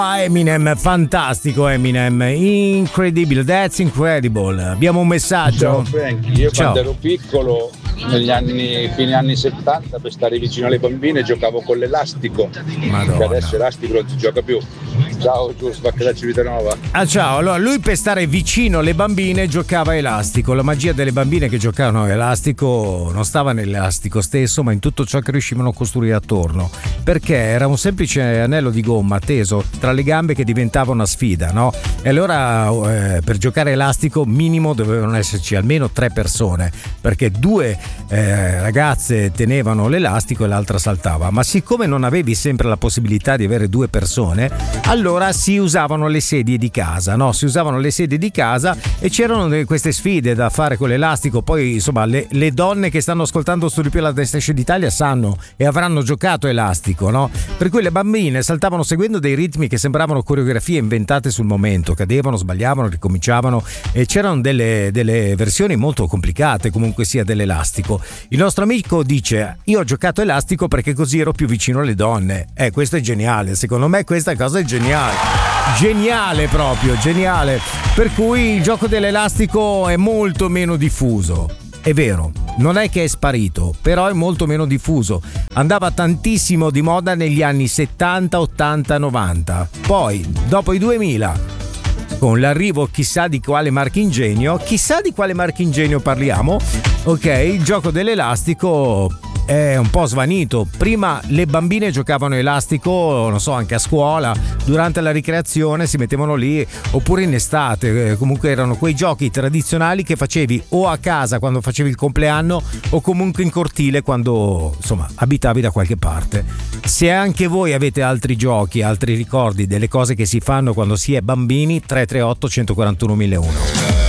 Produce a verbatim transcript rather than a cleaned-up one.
Eminem, fantastico Eminem, incredibile, that's incredible. Abbiamo un messaggio. Ciao Frank, io Ciao. quando ero piccolo, negli anni, fine anni settanta, per stare vicino alle bambine giocavo con l'elastico. Madonna. Che adesso elastico non si gioca più. Ciao Gius, Vacca da Civitanova. Ah ciao, allora lui per stare vicino alle bambine giocava elastico. La magia delle bambine che giocavano a elastico non stava nell'elastico stesso, ma in tutto ciò che riuscivano a costruire attorno, perché era un semplice anello di gomma teso tra le gambe che diventava una sfida, no? E allora eh, per giocare elastico minimo dovevano esserci almeno tre persone, perché due eh, ragazze tenevano l'elastico e l'altra saltava, ma siccome non avevi sempre la possibilità di avere due persone, allora si usavano le sedie di casa, no? Si usavano le sedie di casa e c'erano queste sfide da fare con l'elastico. Poi insomma le, le donne che stanno ascoltando su Ripiù la Destination d'Italia sanno e avranno giocato elastico, no? Per cui le bambine saltavano seguendo dei ritmi che sembravano coreografie inventate sul momento, cadevano, sbagliavano, ricominciavano e c'erano delle, delle versioni molto complicate comunque sia dell'elastico. Il nostro amico dice: io ho giocato elastico perché così ero più vicino alle donne. Eh, questo è geniale, secondo me questa cosa è geniale, geniale proprio, geniale. Per cui il gioco dell'elastico è molto meno diffuso. È vero, non è che è sparito, però è molto meno diffuso. Andava tantissimo di moda negli anni settanta, ottanta, novanta. Poi, dopo i duemila, con l'arrivo chissà di quale marchingegno, chissà di quale marchingegno parliamo, ok, il gioco dell'elastico è un po' svanito. Prima le bambine giocavano elastico, non so, anche a scuola, durante la ricreazione si mettevano lì, oppure in estate. Comunque erano quei giochi tradizionali che facevi o a casa quando facevi il compleanno o comunque in cortile quando insomma abitavi da qualche parte. Se anche voi avete altri giochi, altri ricordi delle cose che si fanno quando si è bambini, tre tre otto uno quattro uno uno zero uno.